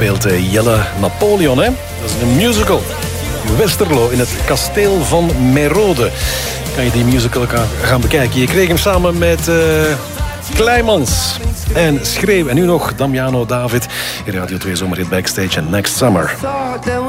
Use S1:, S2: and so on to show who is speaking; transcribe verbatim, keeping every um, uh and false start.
S1: speelt uh, Jelle Napoleon, hè? Dat is een musical. Westerlo in het kasteel van Merode. Kan je die musical gaan bekijken. Je kreeg hem samen met uh, Kleimans en Schreeuw. En nu nog Damiano David. Radio twee Zomerhit Backstage en Next Summer.